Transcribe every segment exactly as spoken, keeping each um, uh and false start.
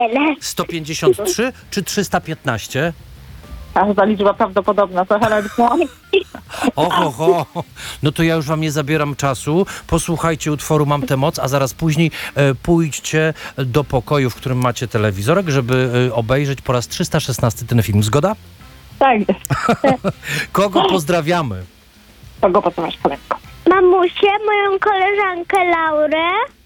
sto pięćdziesiąt trzy czy trzysta piętnaście? Każda liczba prawdopodobna, trochę elektroniczna. Oho, ho. No to ja już wam nie zabieram czasu. Posłuchajcie utworu Mam tę moc, a zaraz później e, pójdźcie do pokoju, w którym macie telewizorek, żeby e, obejrzeć po raz trzysta szesnasty ten film. Zgoda? Tak, Kogo pozdrawiamy? kogo poznasz koleżko? Mamusię, moją koleżankę Laurę,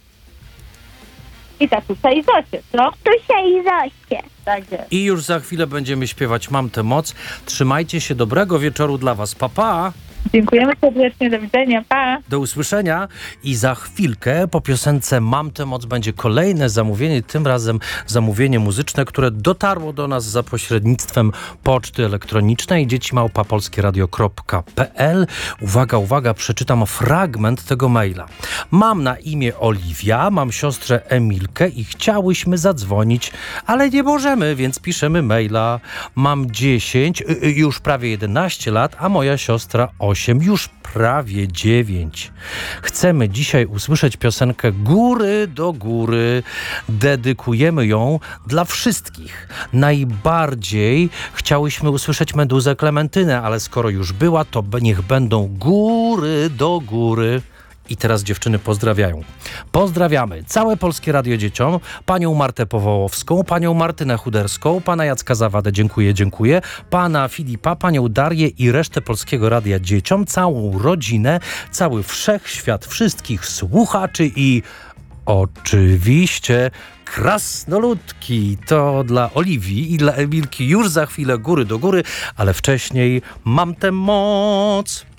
I tatusia i Zosię, co? Tusia i Zosię. Tak jest. I już za chwilę będziemy śpiewać Mam tę moc. Trzymajcie się, dobrego wieczoru dla was. Pa, pa! Dziękujemy serdecznie, do widzenia, pa! Do usłyszenia i za chwilkę po piosence Mam tę moc będzie kolejne zamówienie, tym razem zamówienie muzyczne, które dotarło do nas za pośrednictwem poczty elektronicznej dzieci małpa polskie radio kropka p l. Uwaga, uwaga, przeczytam fragment tego maila. Mam na imię Oliwia, mam siostrę Emilkę i chciałyśmy zadzwonić, ale nie możemy, więc piszemy maila. Mam dziesięć, y, y, już prawie jedenaście lat, a moja siostra osiem, już prawie dziewięć. Chcemy dzisiaj usłyszeć piosenkę Góry do góry. Dedykujemy ją dla wszystkich. Najbardziej chciałyśmy usłyszeć Meduzę Klementynę, ale skoro już była, to niech będą góry do góry. I teraz dziewczyny pozdrawiają. Pozdrawiamy całe Polskie Radio Dzieciom, panią Martę Powołowską, panią Martynę Chuderską, pana Jacka Zawadę, dziękuję, dziękuję, pana Filipa, panią Darię i resztę Polskiego Radia Dzieciom, całą rodzinę, cały wszechświat, wszystkich słuchaczy i oczywiście krasnoludki. To dla Oliwii i dla Emilki już za chwilę Góry do góry, ale wcześniej Mam tę moc.